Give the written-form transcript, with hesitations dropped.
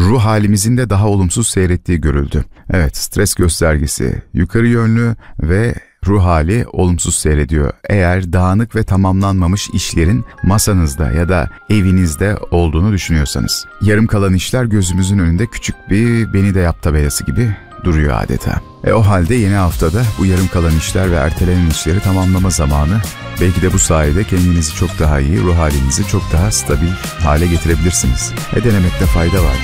ruh halimizin de daha olumsuz seyrettiği görüldü. Evet, stres göstergesi yukarı yönlü ve ruh hali olumsuz seyrediyor. Eğer dağınık ve tamamlanmamış işlerin masanızda ya da evinizde olduğunu düşünüyorsanız. Yarım kalan işler gözümüzün önünde küçük bir beni de yap tabelası gibi duruyor adeta. O halde yeni haftada bu yarım kalan işler ve ertelenen işleri tamamlama zamanı. Belki de bu sayede kendinizi çok daha iyi, ruh halinizi çok daha stabil hale getirebilirsiniz. Denemekte fayda var.